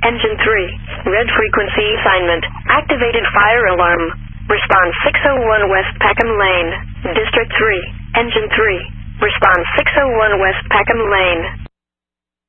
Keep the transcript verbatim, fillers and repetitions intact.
Engine three. Red frequency assignment. Activated fire alarm. Response six oh one West Peckham Lane. District three. Engine three. Response six oh one West Peckham Lane.